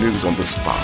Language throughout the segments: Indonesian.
News on the spot.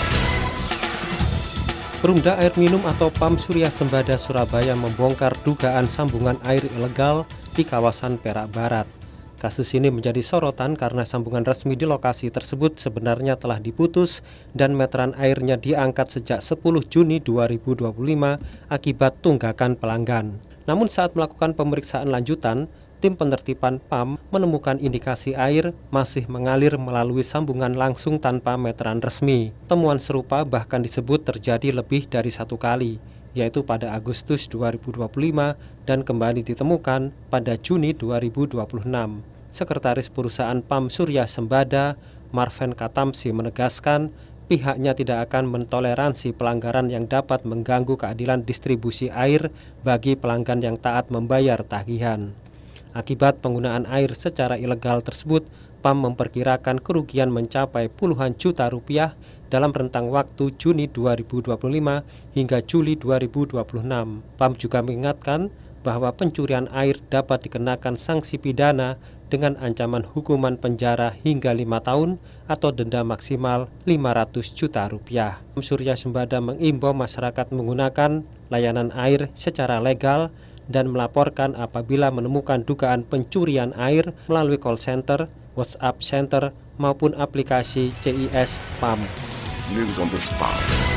Perumda Air Minum atau PAM Surya Sembada Surabaya membongkar dugaan sambungan air ilegal di kawasan Perak Barat. Kasus ini menjadi sorotan karena sambungan resmi di lokasi tersebut sebenarnya telah diputus dan meteran airnya diangkat sejak 10 Juni 2025 akibat tunggakan pelanggan. Namun saat melakukan pemeriksaan lanjutan, tim penertiban PAM menemukan indikasi air masih mengalir melalui sambungan langsung tanpa meteran resmi. Temuan serupa bahkan disebut terjadi lebih dari satu kali, yaitu pada Agustus 2025 dan kembali ditemukan pada Juni 2026. Sekretaris Perusahaan PAM Surya Sembada, Marven Katamsi menegaskan, pihaknya tidak akan mentoleransi pelanggaran yang dapat mengganggu keadilan distribusi air bagi pelanggan yang taat membayar tagihan. Akibat penggunaan air secara ilegal tersebut, PAM memperkirakan kerugian mencapai puluhan juta rupiah dalam rentang waktu Juni 2025 hingga Juli 2026. PAM juga mengingatkan bahwa pencurian air dapat dikenakan sanksi pidana dengan ancaman hukuman penjara hingga 5 tahun atau denda maksimal 500 juta rupiah. PAM Surya Sembada mengimbau masyarakat menggunakan layanan air secara legal dan melaporkan apabila menemukan dugaan pencurian air melalui call center, WhatsApp center, maupun aplikasi CIS PAM. News on the spot.